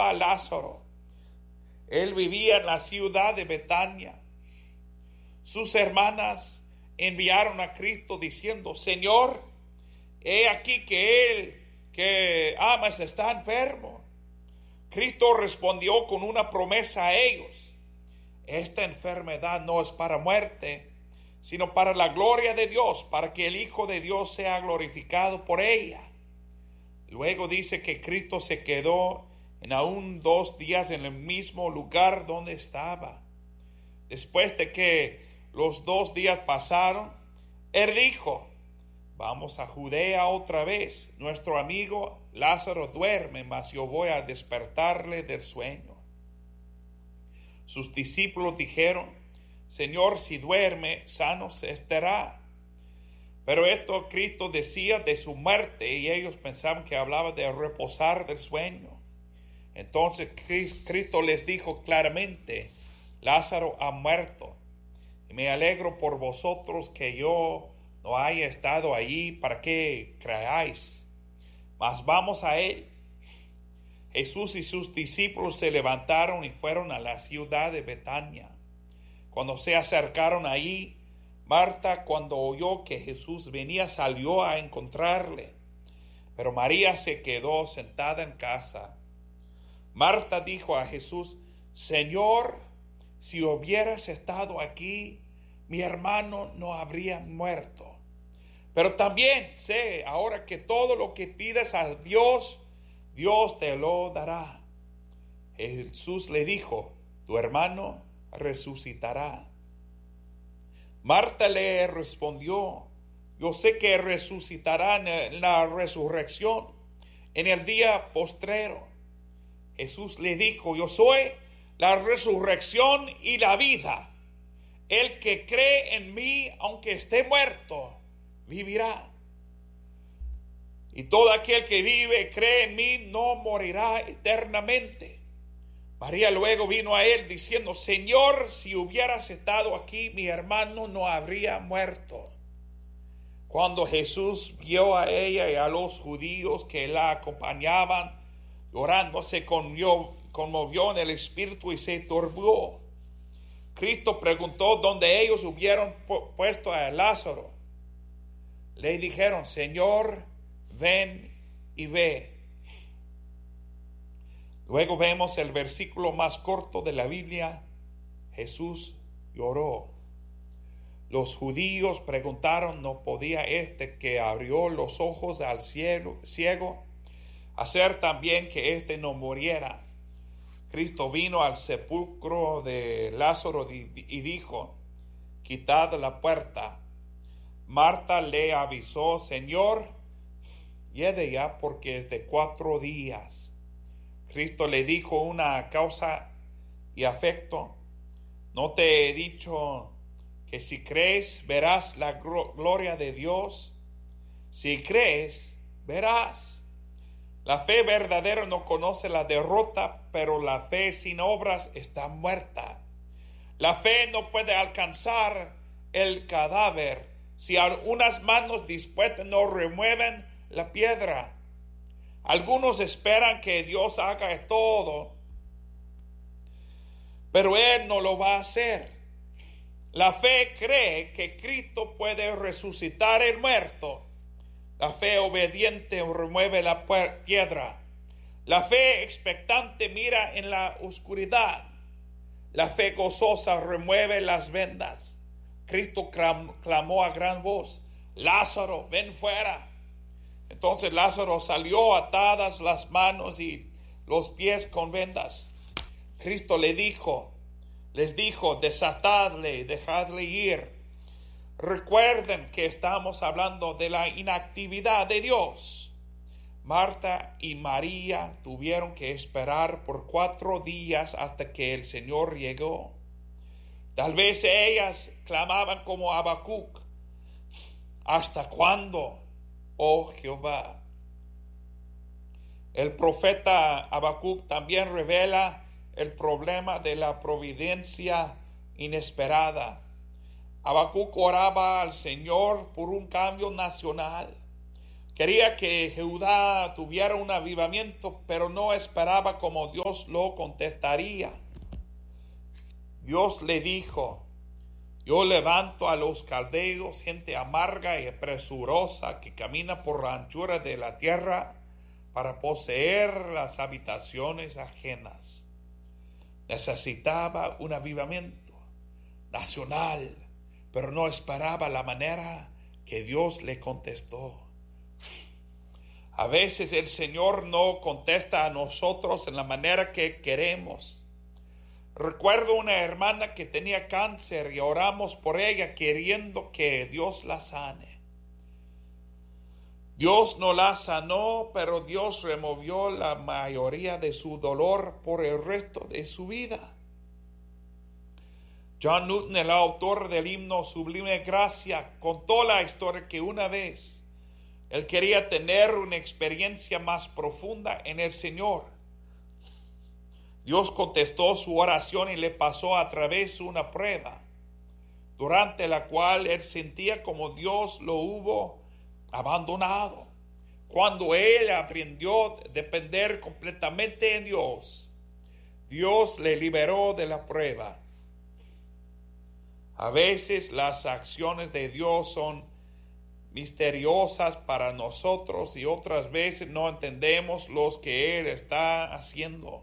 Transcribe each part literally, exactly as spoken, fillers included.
llama Lázaro. Él vivía en la ciudad de Betania. Sus hermanas enviaron a Cristo diciendo: Señor, he aquí que él que amas está enfermo. Cristo respondió con una promesa a ellos: esta enfermedad no es para muerte, sino para la gloria de Dios, para que el Hijo de Dios sea glorificado por ella. Luego dice que Cristo se quedó en aún dos días en el mismo lugar donde estaba. Después de que los dos días pasaron, Él dijo: vamos a Judea otra vez. Nuestro amigo Lázaro duerme, mas yo voy a despertarle del sueño. Sus discípulos dijeron: Señor, si duerme, sano estará. Pero esto Cristo decía de su muerte, y ellos pensaban que hablaba de reposar del sueño. Entonces Cristo les dijo claramente: Lázaro ha muerto, y me alegro por vosotros que yo no haya estado allí para que creáis. Mas vamos a él. Jesús y sus discípulos se levantaron y fueron a la ciudad de Betania. Cuando se acercaron allí, Marta, cuando oyó que Jesús venía, salió a encontrarle. Pero María se quedó sentada en casa. Marta dijo a Jesús: Señor, si hubieras estado aquí, mi hermano no habría muerto. Pero también sé ahora que todo lo que pides a Dios, Dios te lo dará. Jesús le dijo: tu hermano resucitará. Marta le respondió: yo sé que resucitará en la resurrección, en el día postrero. Jesús le dijo: yo soy la resurrección y la vida. El que cree en mí, aunque esté muerto, vivirá. Y todo aquel que vive, cree en mí, no morirá eternamente. María luego vino a él diciendo: Señor, si hubieras estado aquí, mi hermano no habría muerto. Cuando Jesús vio a ella y a los judíos que la acompañaban, llorando, se conmovió, conmovió en el espíritu y se turbió. Cristo preguntó dónde ellos hubieran puesto a Lázaro. Le dijeron: Señor, ven y ve. Luego vemos el versículo más corto de la Biblia: Jesús lloró. Los judíos preguntaron: ¿no podía este que abrió los ojos al cielo, ciego hacer también que éste no muriera? Cristo vino al sepulcro de Lázaro y dijo: quitad la puerta. Marta le avisó: Señor, lleve ya, porque es de cuatro días. Cristo le dijo una causa y afecto: ¿no te he dicho que si crees verás la gloria de Dios? Si crees, verás. La fe verdadera no conoce la derrota, pero la fe sin obras está muerta. La fe no puede alcanzar el cadáver si unas manos dispuestas no remueven la piedra. Algunos esperan que Dios haga todo, pero Él no lo va a hacer. La fe cree que Cristo puede resucitar el muerto. La fe obediente remueve la piedra. La fe expectante mira en la oscuridad. La fe gozosa remueve las vendas. Cristo clamó a gran voz: Lázaro, ven fuera. Entonces Lázaro salió, atadas las manos y los pies con vendas. Cristo le dijo, les dijo: desatadle, dejadle ir. Recuerden que estamos hablando de la inactividad de Dios. Marta y María tuvieron que esperar por cuatro días hasta que el Señor llegó. Tal vez ellas clamaban como Habacuc: ¿hasta cuándo, oh Jehová? El profeta Habacuc también revela el problema de la providencia inesperada. Habacuc oraba al Señor por un cambio nacional. Quería que Judá tuviera un avivamiento, pero no esperaba cómo Dios lo contestaría. Dios le dijo: yo levanto a los caldeos, gente amarga y presurosa que camina por la anchura de la tierra para poseer las habitaciones ajenas. Necesitaba un avivamiento nacional, pero no esperaba la manera que Dios le contestó. A veces el Señor no contesta a nosotros en la manera que queremos. Recuerdo una hermana que tenía cáncer y oramos por ella queriendo que Dios la sane. Dios no la sanó, pero Dios removió la mayoría de su dolor por el resto de su vida. John Newton, el autor del himno Sublime Gracia, contó la historia que una vez él quería tener una experiencia más profunda en el Señor. Dios contestó su oración y le pasó a través una prueba, durante la cual él sentía como Dios lo hubo abandonado. Cuando él aprendió a depender completamente de Dios, Dios le liberó de la prueba. A veces las acciones de Dios son misteriosas para nosotros y otras veces no entendemos lo que Él está haciendo.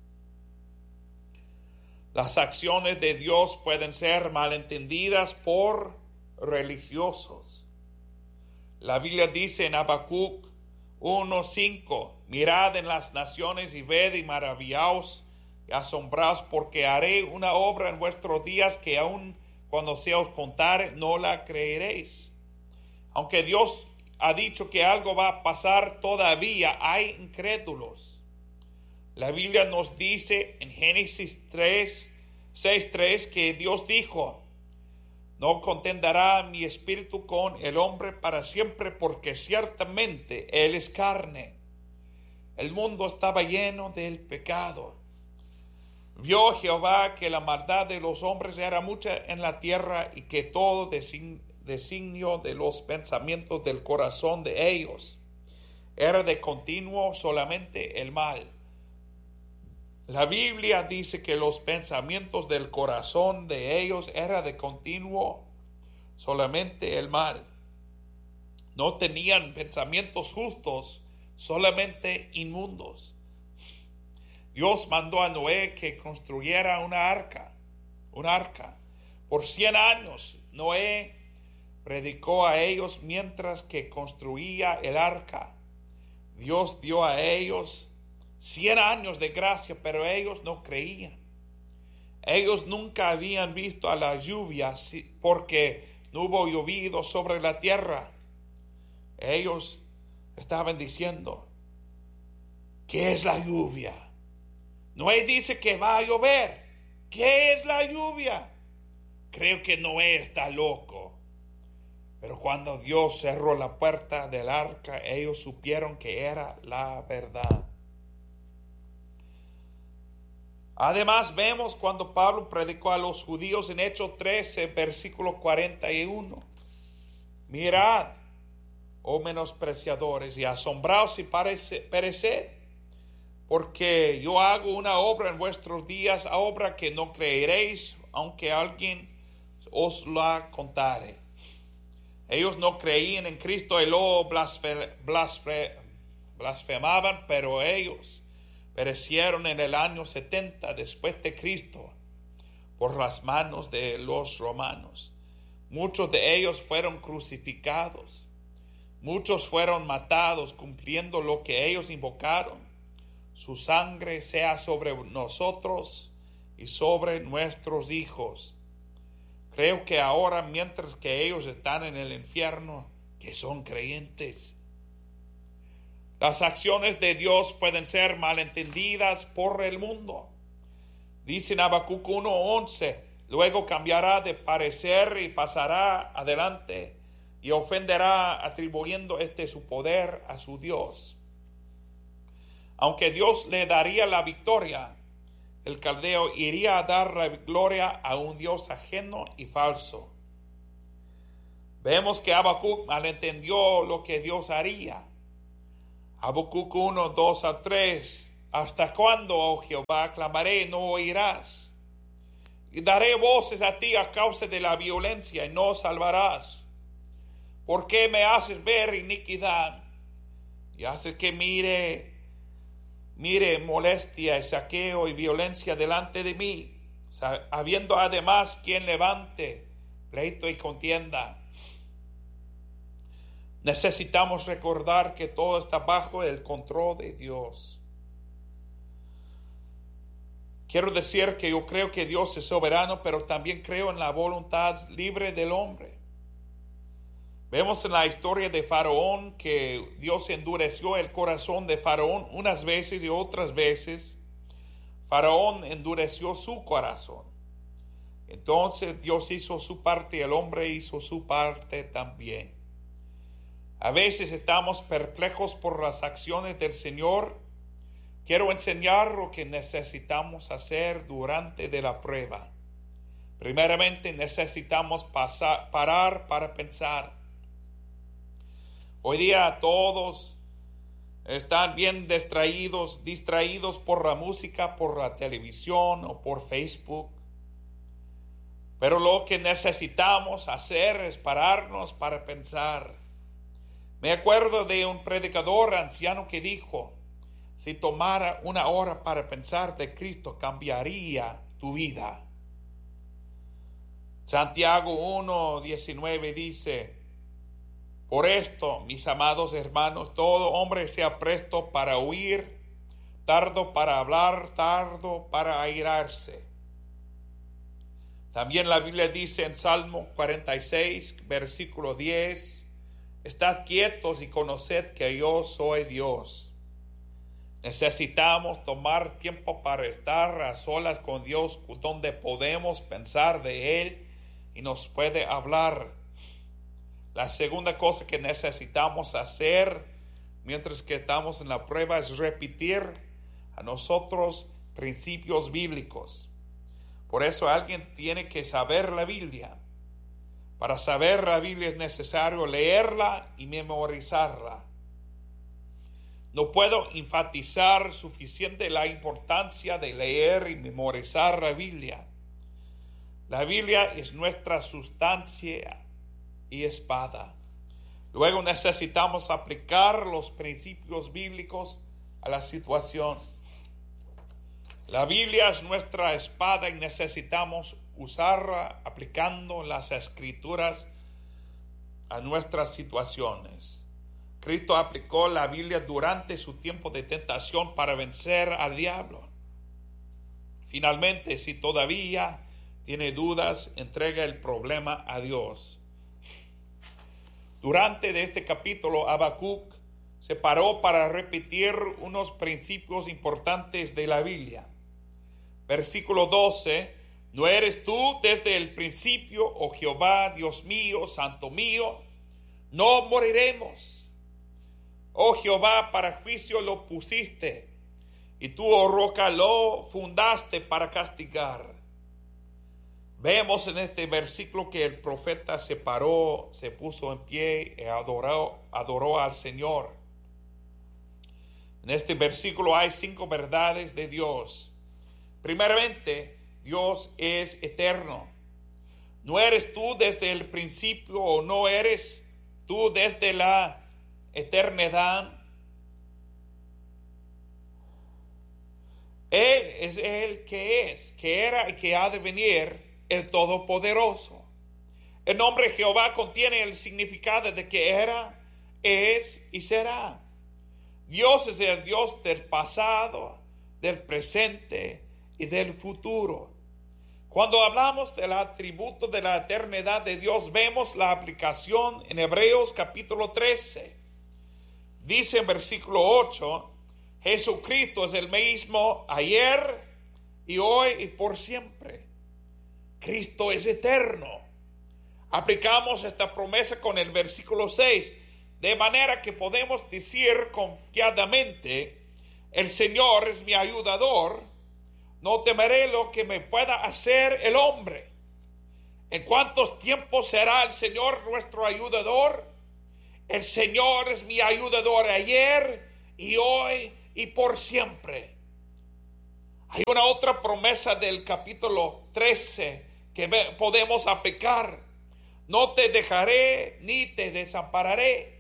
Las acciones de Dios pueden ser malentendidas por religiosos. La Biblia dice en Habacuc uno cinco: mirad en las naciones y ved y maravillaos y asombraos, porque haré una obra en vuestros días que aun cuando se os contare no la creeréis. Aunque Dios ha dicho que algo va a pasar, todavía hay incrédulos. La Biblia nos dice en Génesis tres, seis, tres que Dios dijo: no contenderá mi espíritu con el hombre para siempre, porque ciertamente él es carne. El mundo estaba lleno del pecado. Vio Jehová que la maldad de los hombres era mucha en la tierra y que todo designio de los pensamientos del corazón de ellos era de continuo solamente el mal. La Biblia dice que los pensamientos del corazón de ellos era de continuo solamente el mal. No tenían pensamientos justos, solamente inmundos. Dios mandó a Noé que construyera una arca, una arca. Por cien años Noé predicó a ellos mientras que construía el arca. Dios dio a ellos cien años de gracia, pero ellos no creían. Ellos nunca habían visto a la lluvia porque no hubo llovido sobre la tierra. Ellos estaban diciendo: ¿qué es la lluvia? Noé dice que va a llover. ¿Qué es la lluvia? Creo que Noé está loco. Pero cuando Dios cerró la puerta del arca, ellos supieron que era la verdad. Además, vemos cuando Pablo predicó a los judíos en Hechos trece, versículo cuarenta y uno: mirad, oh menospreciadores, y asombraos y pereced, porque yo hago una obra en vuestros días, obra que no creeréis, aunque alguien os la contare. Ellos no creían en Cristo y lo blasfe, blasfe, blasfemaban, pero ellos perecieron en el año setenta después de Cristo por las manos de los romanos. Muchos de ellos fueron crucificados. Muchos fueron matados cumpliendo lo que ellos invocaron: su sangre sea sobre nosotros y sobre nuestros hijos. Creo que ahora, mientras que ellos están en el infierno, que son creyentes. Las acciones de Dios pueden ser malentendidas por el mundo. Dice en Habacuc uno once: luego cambiará de parecer y pasará adelante y ofenderá atribuyendo este su poder a su Dios. Aunque Dios le daría la victoria, el caldeo iría a dar la gloria a un Dios ajeno y falso. Vemos que Habacuc malentendió lo que Dios haría. Habacuc uno, dos a tres. ¿Hasta cuándo, oh Jehová, clamaré, no oirás? Y daré voces a ti a causa de la violencia, y no salvarás. ¿Por qué me haces ver iniquidad? Y haces que mire, mire molestia, saqueo y violencia delante de mí, habiendo además quien levante pleito y contienda. Necesitamos recordar que todo está bajo el control de Dios. Quiero decir que yo creo que Dios es soberano, pero también creo en la voluntad libre del hombre. Vemos en la historia de Faraón que Dios endureció el corazón de Faraón unas veces y otras veces Faraón endureció su corazón. Entonces Dios hizo su parte y el hombre hizo su parte también. A veces estamos perplejos por las acciones del Señor. Quiero enseñar lo que necesitamos hacer durante de la prueba. Primeramente necesitamos pasar, parar para pensar. Hoy día todos están bien distraídos, distraídos por la música, por la televisión o por Facebook. Pero lo que necesitamos hacer es pararnos para pensar. Me acuerdo de un predicador anciano que dijo: si tomara una hora para pensar de Cristo, cambiaría tu vida. Santiago uno, diecinueve dice: por esto, mis amados hermanos, todo hombre sea presto para oír, tardo para hablar, tardo para airarse. También la Biblia dice en Salmo cuarenta y seis, versículo diez: estad quietos y conoced que yo soy Dios. Necesitamos tomar tiempo para estar a solas con Dios, donde podemos pensar de Él y nos puede hablar. La segunda cosa que necesitamos hacer mientras que estamos en la prueba es repetir a nosotros principios bíblicos. Por eso alguien tiene que saber la Biblia. Para saber la Biblia es necesario leerla y memorizarla. No puedo enfatizar suficiente la importancia de leer y memorizar la Biblia. La Biblia es nuestra sustancia y espada. Luego necesitamos aplicar los principios bíblicos a la situación. La Biblia es nuestra espada y necesitamos usarla aplicando las escrituras a nuestras situaciones. Cristo aplicó la Biblia durante su tiempo de tentación para vencer al diablo. Finalmente, si todavía tiene dudas, entrega el problema a Dios. Durante de este capítulo, Habacuc se paró para repetir unos principios importantes de la Biblia. Versículo doce: ¿no eres tú desde el principio, oh Jehová, Dios mío, santo mío? No moriremos. Oh Jehová, para juicio lo pusiste, y tú, oh roca, lo fundaste para castigar. Vemos en este versículo que el profeta se paró, se puso en pie y adoró, adoró al Señor. En este versículo hay cinco verdades de Dios. Primeramente, Dios es eterno. No eres tú desde el principio, o no eres tú desde la eternidad. Él es el que es, que era y que ha de venir, el Todopoderoso. El nombre Jehová contiene el significado de que era, es y será. Dios es el Dios del pasado, del presente y del futuro. Cuando hablamos del atributo de la eternidad de Dios, vemos la aplicación en Hebreos capítulo trece. Dice en versículo ocho: Jesucristo es el mismo ayer y hoy y por siempre. Cristo es eterno. Aplicamos esta promesa con el versículo seis, de manera que podemos decir confiadamente: el Señor es mi ayudador, no temeré lo que me pueda hacer el hombre. ¿En cuántos tiempos será el Señor nuestro ayudador? El Señor es mi ayudador ayer y hoy y por siempre. Hay una otra promesa del capítulo trece que podemos aplicar. No te dejaré ni te desampararé.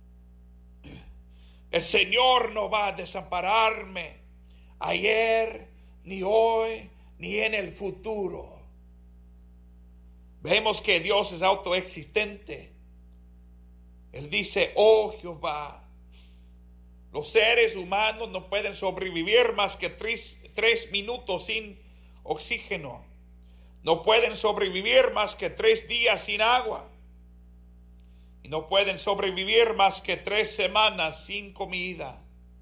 El Señor no va a desampararme ayer, ni hoy, ni en el futuro. Vemos que Dios es autoexistente. Él dice, oh Jehová. Los seres humanos no pueden sobrevivir más que tres, tres minutos sin oxígeno. No pueden sobrevivir más que tres días sin agua. Y no pueden sobrevivir más que tres semanas sin comida.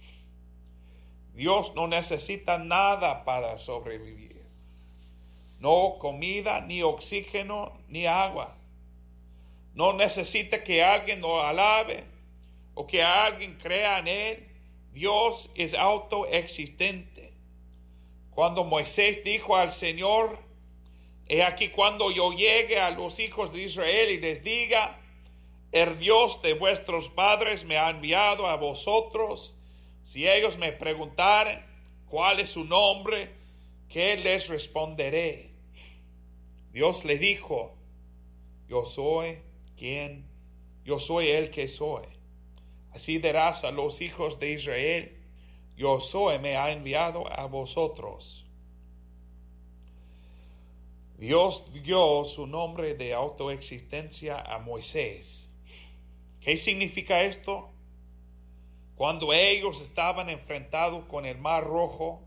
Dios no necesita nada para sobrevivir. No comida, ni oxígeno, ni agua. No necesita que alguien lo alabe o que alguien crea en él. Dios es autoexistente. Cuando Moisés dijo al Señor, he aquí cuando yo llegue a los hijos de Israel y les diga, el Dios de vuestros padres me ha enviado a vosotros. Si ellos me preguntaren cuál es su nombre, ¿qué les responderé? Dios le dijo, yo soy quien, yo soy el que soy. Así dirás a los hijos de Israel, yo soy, me ha enviado a vosotros. Dios dio su nombre de autoexistencia a Moisés. ¿Qué significa esto? Cuando ellos estaban enfrentados con el Mar Rojo,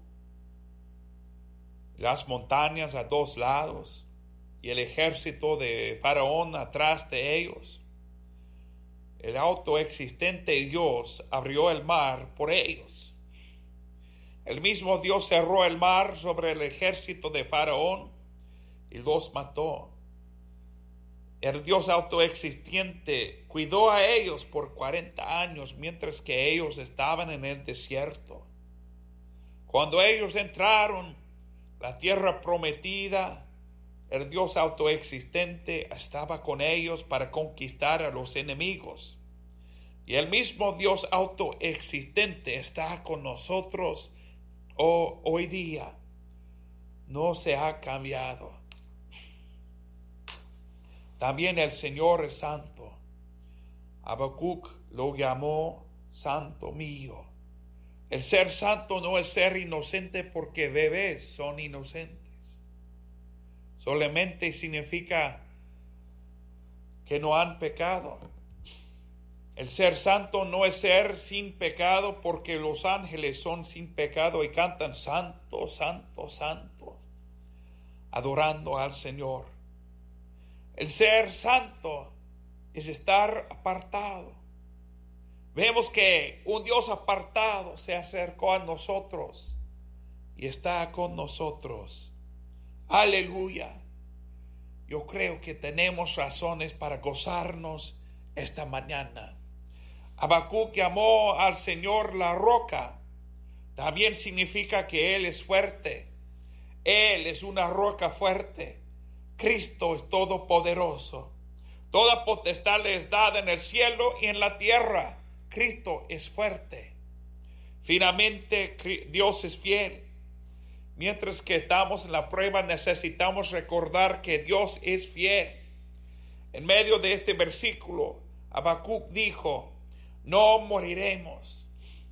las montañas a dos lados y el ejército de Faraón atrás de ellos, el autoexistente Dios abrió el mar por ellos. El mismo Dios cerró el mar sobre el ejército de Faraón y los mató. El Dios autoexistente cuidó a ellos por cuarenta años mientras que ellos estaban en el desierto. Cuando ellos entraron la tierra prometida, el Dios autoexistente estaba con ellos para conquistar a los enemigos. Y el mismo Dios autoexistente está con nosotros oh, hoy día. No se ha cambiado. También el Señor es santo. Habacuc lo llamó santo mío. El ser santo no es ser inocente porque bebés son inocentes. Solamente significa que no han pecado. El ser santo no es ser sin pecado porque los ángeles son sin pecado y cantan santo, santo, santo, adorando al Señor. El ser santo es estar apartado. Vemos que un Dios apartado se acercó a nosotros y está con nosotros. Aleluya. Yo creo que tenemos razones para gozarnos esta mañana. Habacuc llamó al Señor la roca. También significa que Él es fuerte. Él es una roca fuerte. Cristo es todopoderoso. Toda potestad le es dada en el cielo y en la tierra. Cristo es fuerte. Finalmente, Dios es fiel. Mientras que estamos en la prueba, necesitamos recordar que Dios es fiel. En medio de este versículo, Habacuc dijo, no moriremos.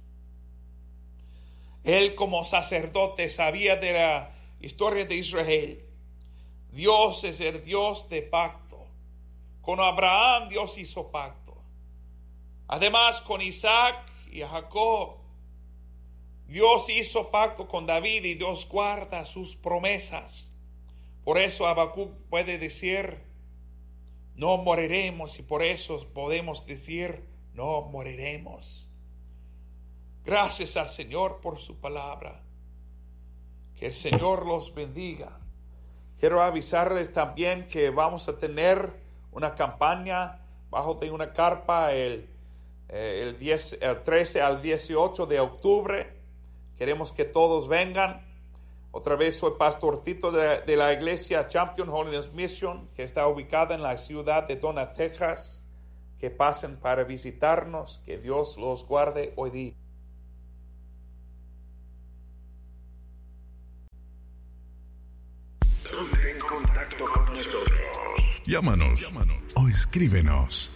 Él como sacerdote sabía de la historia de Israel. Dios es el Dios de pacto. Con Abraham Dios hizo pacto. Además con Isaac y Jacob. Dios hizo pacto con David y Dios guarda sus promesas. Por eso Habacuc puede decir, no moriremos, y por eso podemos decir, no moriremos. Gracias al Señor por su palabra. Que el Señor los bendiga. Quiero avisarles también que vamos a tener una campaña bajo de una carpa el, eh, el, diez, el trece al dieciocho de octubre. Queremos que todos vengan. Otra vez soy Pastor Tito de, de la iglesia Champion Holiness Mission, que está ubicada en la ciudad de Donna, Texas. Que pasen para visitarnos. Que Dios los guarde hoy día. Ponte en contacto con nosotros. Llámanos, Llámanos o escríbenos.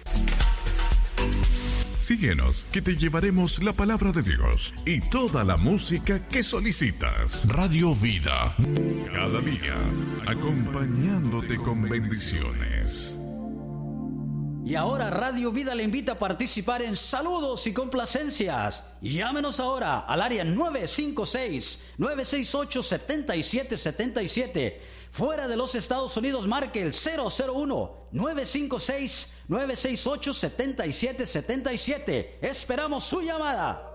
Síguenos, que te llevaremos la palabra de Dios y toda la música que solicitas. Radio Vida, cada día, acompañándote con bendiciones. Y ahora Radio Vida le invita a participar en saludos y complacencias. Llámenos ahora al área nueve cinco seis, nueve seis ocho, siete siete siete siete. Fuera de los Estados Unidos, marque el cero cero uno, nueve cinco seis, nueve seis ocho, siete siete siete siete. Esperamos su llamada.